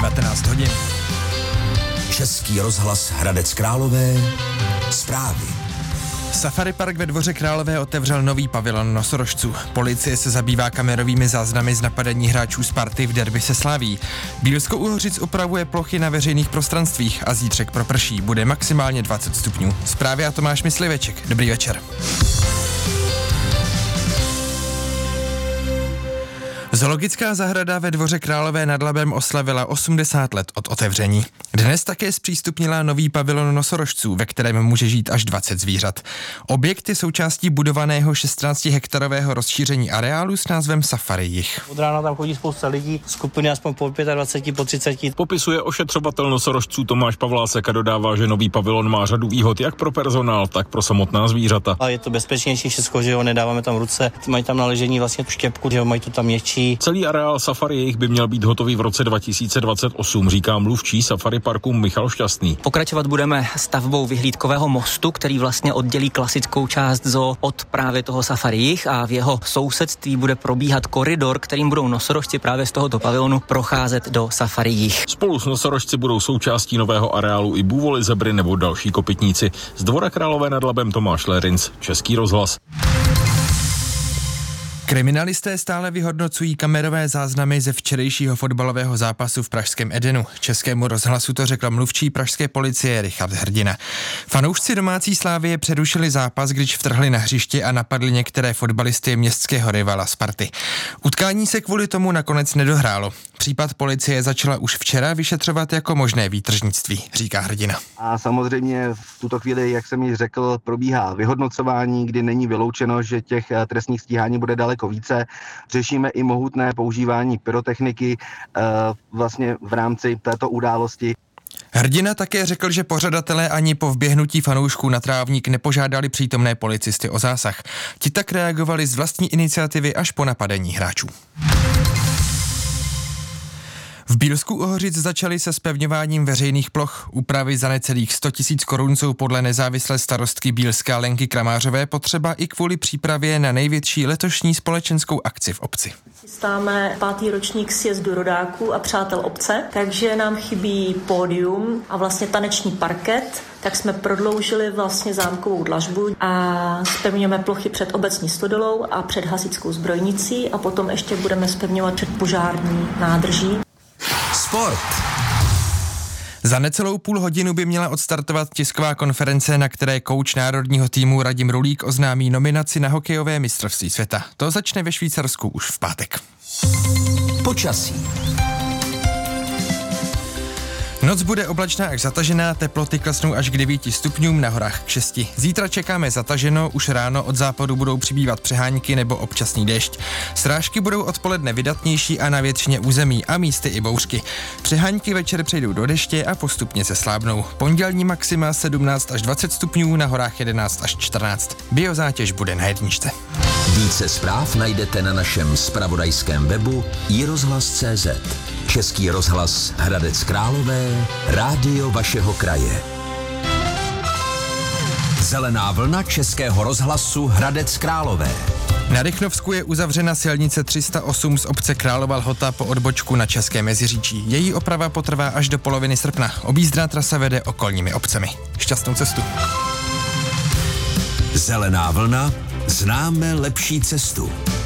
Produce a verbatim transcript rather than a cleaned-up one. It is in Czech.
devatenáct hodin. Český rozhlas Hradec Králové, zprávy. Safari Park ve Dvoře Králové otevřel nový pavilon nosorožců. Policie se zabývá kamerovými záznamy z napadení hráčů Sparty v derby se Slaví. Bílsko-Uhořic upravuje plochy na veřejných prostranstvích a zítřek proprší. Bude maximálně dvacet stupňů. Zprávy a Tomáš Mysliveček. Dobrý večer. Zoologická zahrada ve Dvoře Králové nad Labem oslavila osmdesát let od otevření. Dnes také zpřístupnila nový pavilon nosorožců, ve kterém může žít až dvacet zvířat. Objekt je součástí budovaného šestnáctihektarového rozšíření areálu s názvem Safari Jih. Od rána tam chodí spousta lidí, skupiny aspoň po dvacet pět, po třicet. Popisuje ošetřovatel nosorožců Tomáš Pavlásek a dodává, že nový pavilon má řadu výhod jak pro personál, tak pro samotná zvířata. A je to bezpečnější všechno, že jo, nedáváme tam ruce, mají tam na ležení vlastně štěpku, že jo, mají to tam měkčí. Celý areál Safari Jih by měl být hotový v roce dva tisíce dvacet osm, říká mluvčí Safari Parku Michal Šťastný. Pokračovat budeme stavbou vyhlídkového mostu, který vlastně oddělí klasickou část zoo od právě toho Safari Jih a v jeho sousedství bude probíhat koridor, kterým budou nosorožci právě z tohoto pavilonu procházet do Safari Jih. Spolu s nosorožci budou součástí nového areálu i bůvoly, zebry nebo další kopytníci. Z Dvora Králové nad Labem Tomáš Lérinc, Český rozhlas. Kriminalisté stále vyhodnocují kamerové záznamy ze včerejšího fotbalového zápasu v pražském Edenu. Českému rozhlasu to řekl mluvčí pražské policie Richard Hrdina. Fanoušci domácí Slávie přerušili zápas, když vtrhli na hřiště a napadli některé fotbalisty městského rivala Sparty. Utkání se kvůli tomu nakonec nedohrálo. Případ policie začala už včera vyšetřovat jako možné výtržnictví, říká Hrdina. A samozřejmě v tuto chvíli, jak jsem již řekl, probíhá vyhodnocování, kdy není vyloučeno, že těch trestních stíhání bude daleko více. Řešíme i mohutné používání pyrotechniky vlastně v rámci této události. Hrdina také řekl, že pořadatelé ani po vběhnutí fanoušků na trávník nepožádali přítomné policisty o zásah. Ti tak reagovali z vlastní iniciativy až po napadení hráčů. V Bílsku-Uhořic začali se zpevňováním veřejných ploch. Úpravy za necelých sto tisíc korun jsou podle nezávislé starostky Bílska Lenky Kramářové potřeba i kvůli přípravě na největší letošní společenskou akci v obci. Chystáme pátý ročník sjezdu rodáků a přátel obce, takže nám chybí pódium a vlastně taneční parket, tak jsme prodloužili vlastně zámkovou dlažbu a zpevňujeme plochy před obecní stodolou a před hasičskou zbrojnicí a potom ještě budeme zpevňovat před požární nádrží. Sport. Za necelou půl hodinu by měla odstartovat tisková konference, na které kouč národního týmu Radim Rulík oznámí nominaci na hokejové mistrovství světa. To začne ve Švýcarsku už v pátek. Počasí. Noc bude oblačná až zatažená, teploty klesnou až k devíti stupňům, na horách k šesti. Zítra čekáme zataženo, už ráno od západu budou přibývat přehánky nebo občasný déšť. Srážky budou odpoledne vydatnější a na většině území a místy i bouřky. Přehánky večer přejdou do deště a postupně se slábnou. Pondělní maxima sedmnáct až dvacet stupňů, na horách jedenáct až čtrnáct. Biozátěž bude na jedničce. Více zpráv najdete na našem zpravodajském webu i rozhlas tečka cé zet. Český rozhlas Hradec Králové, rádio vašeho kraje. Zelená vlna Českého rozhlasu Hradec Králové. Na Rychnovsku je uzavřena silnice tři sta osm z obce Králova Lhota po odbočku na České Meziříčí. Její oprava potrvá až do poloviny srpna. Objízdná trasa vede okolními obcemi. Šťastnou cestu. Zelená vlna, známe lepší cestu.